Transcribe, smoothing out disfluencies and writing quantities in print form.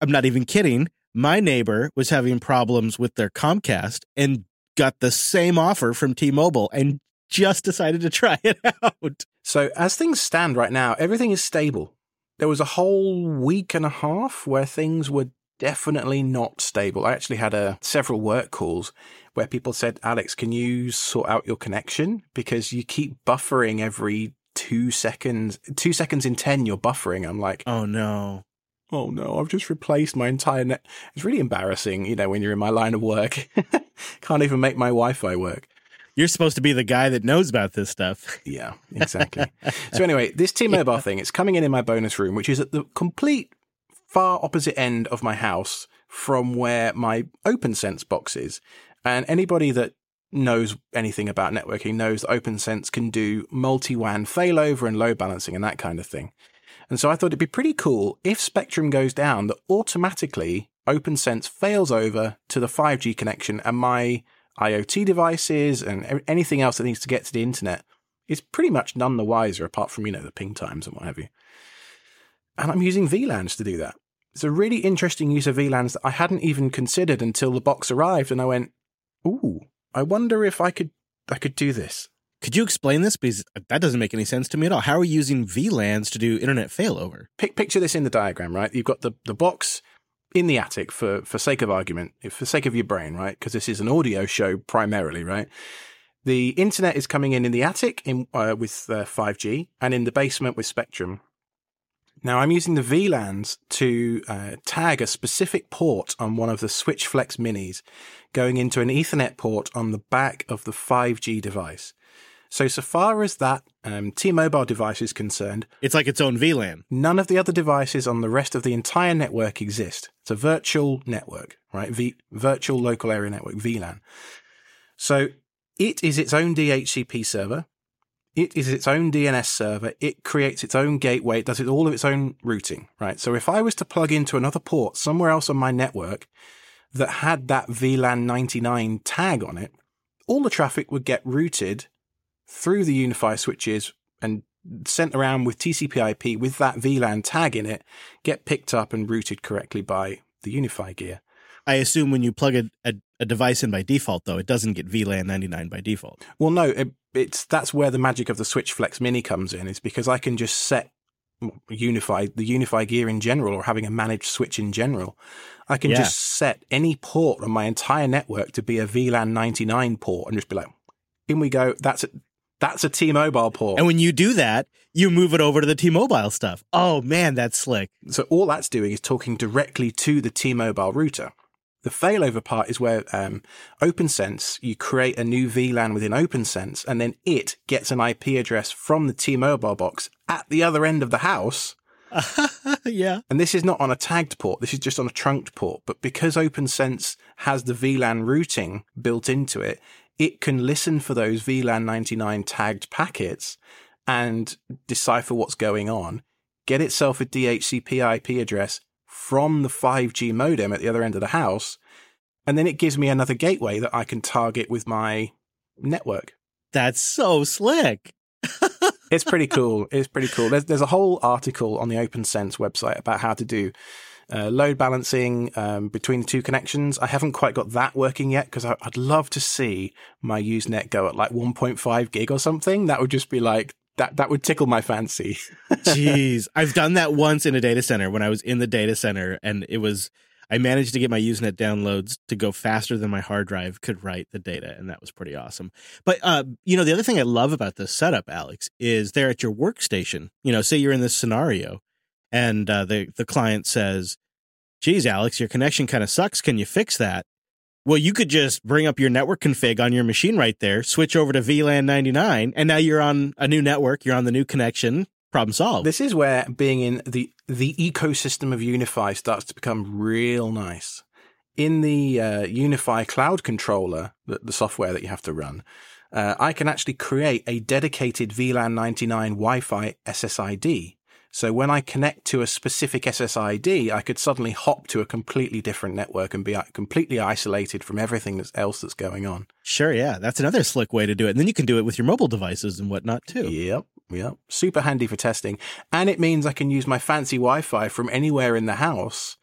I'm not even kidding. My neighbor was having problems with their Comcast and got the same offer from T-Mobile and just decided to try it out. So as things stand right now, everything is stable. There was a whole week and a half where things were definitely not stable. I actually had several work calls where people said, Alex, can you sort out your connection? Because you keep buffering every 2 seconds. 2 seconds in 10, you're buffering. I'm like, oh no, I've just replaced my entire net. It's really embarrassing, when you're in my line of work. Can't even make my Wi-Fi work. You're supposed to be the guy that knows about this stuff. Yeah, exactly. So anyway, this T-Mobile thing, it's coming in my bonus room, which is at the complete far opposite end of my house from where my OpenSense box is. And anybody that knows anything about networking knows that OpenSense can do multi-WAN failover and load balancing and that kind of thing. And so I thought it'd be pretty cool if Spectrum goes down that automatically OpenSense fails over to the 5G connection and my IoT devices and anything else that needs to get to the internet is pretty much none the wiser apart from, the ping times and what have you. And I'm using VLANs to do that. It's a really interesting use of VLANs that I hadn't even considered until the box arrived and I went, ooh, I wonder if I could do this. Could you explain this? Because that doesn't make any sense to me at all. How are we using VLANs to do internet failover? Picture this in the diagram, right? You've got the box in the attic for sake of argument, for sake of your brain, right? Because this is an audio show primarily, right? The internet is coming in the attic with 5G and in the basement with Spectrum. Now I'm using the VLANs to tag a specific port on one of the SwitchFlex minis going into an Ethernet port on the back of the 5G device. So far as that T-Mobile device is concerned, it's like its own VLAN. None of the other devices on the rest of the entire network exist. It's a virtual network, right? Virtual local area network, VLAN. So it is its own DHCP server. It is its own DNS server. It creates its own gateway. It does all of its own routing, right? So if I was to plug into another port somewhere else on my network that had that VLAN 99 tag on it, all the traffic would get routed through the UniFi switches and sent around with TCP/IP with that VLAN tag in it, get picked up and routed correctly by the UniFi gear. I assume when you plug a device in by default, though, it doesn't get VLAN 99 by default. Well, no, that's where the magic of the SwitchFlex Mini comes in, is because I can just set the UniFi gear in general, or having a managed switch in general. I can just set any port on my entire network to be a VLAN 99 port and just be like, in we go. That's a T-Mobile port. And when you do that, you move it over to the T-Mobile stuff. Oh, man, that's slick. So all that's doing is talking directly to the T-Mobile router. The failover part is where OpenSense, you create a new VLAN within OpenSense, and then it gets an IP address from the T-Mobile box at the other end of the house. Yeah. And this is not on a tagged port. This is just on a trunked port. But because OpenSense has the VLAN routing built into it, it can listen for those VLAN 99 tagged packets and decipher what's going on, get itself a DHCP IP address from the 5G modem at the other end of the house, and then it gives me another gateway that I can target with my network. That's so slick. It's pretty cool. It's pretty cool. There's a whole article on the OpenSense website about how to do load balancing between the two connections. I haven't quite got that working yet because I'd love to see my Usenet go at like 1.5 gig or something. That would just be like, that would tickle my fancy. Jeez. I've done that once in a data center when I was in the data center, and I managed to get my Usenet downloads to go faster than my hard drive could write the data, and that was pretty awesome. But, the other thing I love about this setup, Alex, is there at your workstation, say you're in this scenario, and the client says, geez, Alex, your connection kind of sucks. Can you fix that? Well, you could just bring up your network config on your machine right there, switch over to VLAN 99, and now you're on a new network. You're on the new connection. Problem solved. This is where being in the ecosystem of UniFi starts to become real nice. In the UniFi Cloud Controller, the software that you have to run, I can actually create a dedicated VLAN 99 Wi-Fi SSID. So when I connect to a specific SSID, I could suddenly hop to a completely different network and be completely isolated from everything else that's going on. Sure, yeah. That's another slick way to do it. And then you can do it with your mobile devices and whatnot, too. Yep. Super handy for testing. And it means I can use my fancy Wi-Fi from anywhere in the house